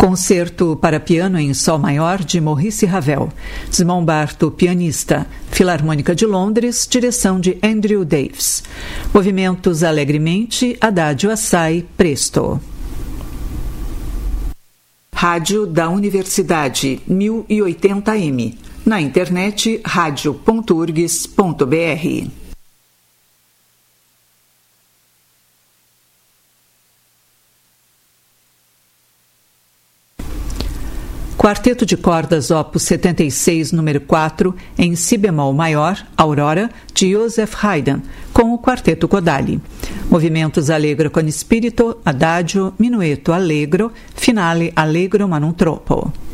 Concerto para piano em Sol maior de Maurice Ravel. Desmond Barto, pianista. Filarmônica de Londres, direção de Andrew Davis. Movimentos alegremente, Adagio assai, presto. Rádio da Universidade, 1080m. Na internet, radio.urgs.br. Quarteto de cordas opus 76, número 4, em si bemol maior, Aurora, de Joseph Haydn, com o Quarteto Kodály. Movimentos allegro con spirito, adagio, minueto allegro, finale allegro ma non troppo.